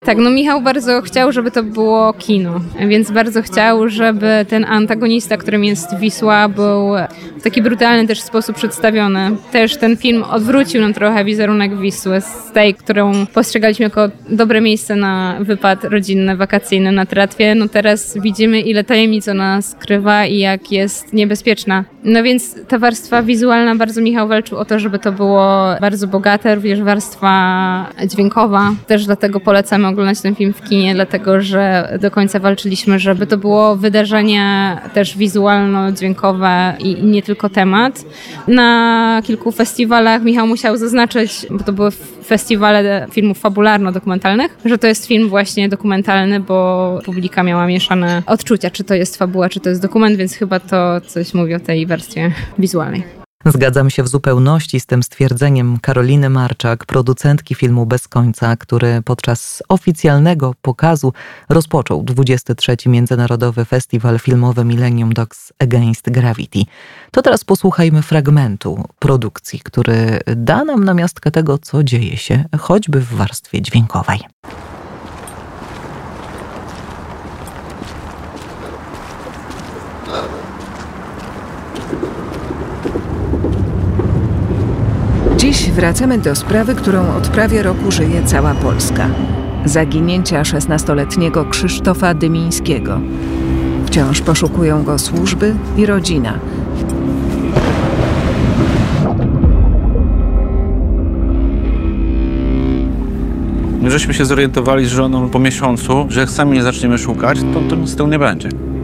Tak, no Michał bardzo chciał, żeby to było kino, więc bardzo chciał, żeby ten antagonista, którym jest Wisła, był w taki brutalny też sposób przedstawiony. Też ten film odwrócił nam trochę wizerunek Wisły z tej, którą postrzegaliśmy jako dobre miejsce na wypad rodzinny, wakacyjny na tratwie. No teraz widzimy, ile tajemnic ona skrywa i jak jest niebezpieczna. No więc ta warstwa wizualna, bardzo Michał walczył o to, żeby to było bardzo bogate, również warstwa dźwiękowa. Też dlatego polecamy oglądać ten film w kinie, dlatego że do końca walczyliśmy, żeby to było wydarzenie też wizualno-dźwiękowe i nie tylko temat. Na kilku festiwalach Michał musiał zaznaczyć, bo to były festiwale filmów fabularno-dokumentalnych, że to jest film właśnie dokumentalny, bo publika miała mieszane odczucia, czy to jest fabuła, czy to jest dokument, więc chyba to coś mówi o tej warstwie wizualnej. Zgadzam się w zupełności z tym stwierdzeniem Karoliny Marczak, producentki filmu Bez końca, który podczas oficjalnego pokazu rozpoczął 23. Międzynarodowy Festiwal Filmowy Millennium Dogs Against Gravity. To teraz posłuchajmy fragmentu produkcji, który da nam namiastkę tego, co dzieje się, choćby w warstwie dźwiękowej. Dziś wracamy do sprawy, którą od prawie roku żyje cała Polska. Zaginięcia 16-letniego Krzysztofa Dymińskiego. Wciąż poszukują go służby i rodzina. My żeśmy się zorientowali z żoną po miesiącu, że jak sami nie zaczniemy szukać, to nic z tego nie będzie.